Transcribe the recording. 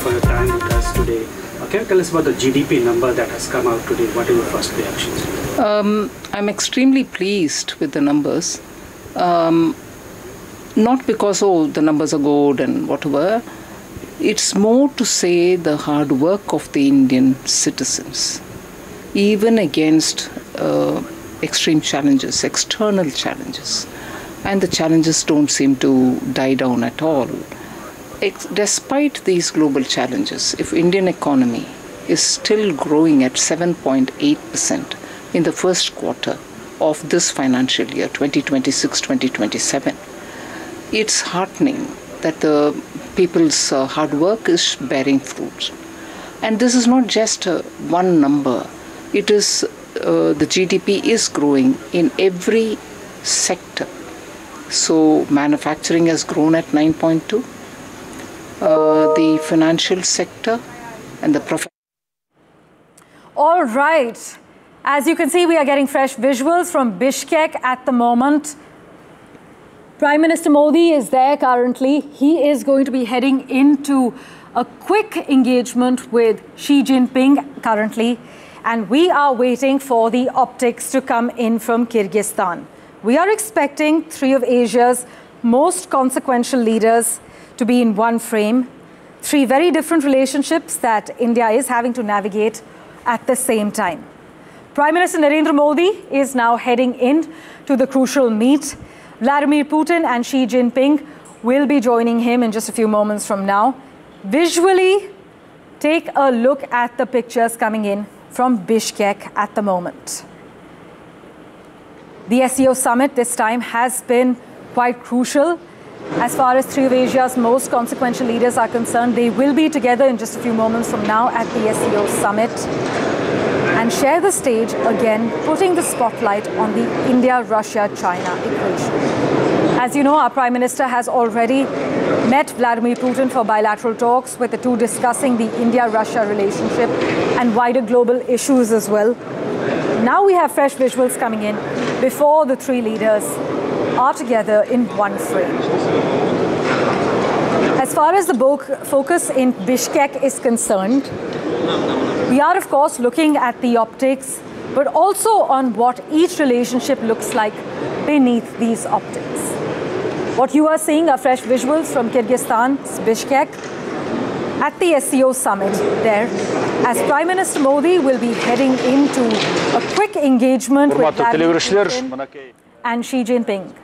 for your time with us today. Can you tell us about the GDP number that has come out today? What are your first reactions? I'm extremely pleased with the numbers. Not because, the numbers are good and whatever. It's more to say the hard work of the Indian citizens, even against extreme challenges, external challenges. And the challenges don't seem to die down at all. Despite these global challenges, if Indian economy is still growing at 7.8% in the first quarter of this financial year, 2026-2027, it's heartening that the people's hard work is bearing fruits. And this is not just one number. It is the GDP is growing in every sector. So manufacturing has grown at 9.2. The financial sector and the professional. All right. As you can see, we are getting fresh visuals from Bishkek at the moment. Prime Minister Modi is there currently. He is going to be heading into a quick engagement with Xi Jinping currently. And we are waiting for the optics to come in from Kyrgyzstan. We are expecting three of Asia's most consequential leaders to be in one frame. Three very different relationships that India is having to navigate at the same time. Prime Minister Narendra Modi is now heading in to the crucial meet. Vladimir Putin and Xi Jinping will be joining him in just a few moments from now. Visually, take a look at the pictures coming in from Bishkek at the moment. The SCO summit this time has been quite crucial. As far as three of Asia's most consequential leaders are concerned, they will be together in just a few moments from now at the SCO summit and share the stage again, putting the spotlight on the India-Russia-China equation. As you know, our Prime Minister has already met Vladimir Putin for bilateral talks, with the two discussing the India-Russia relationship and wider global issues as well. Now we have fresh visuals coming in before the three leaders are together in one frame. As far as the focus in Bishkek is concerned, we are of course looking at the optics, but also on what each relationship looks like beneath these optics. What you are seeing are fresh visuals from Kyrgyzstan's Bishkek at the SCO summit there, as Prime Minister Modi will be heading into a quick engagement with Vladimir Putin and Xi Jinping.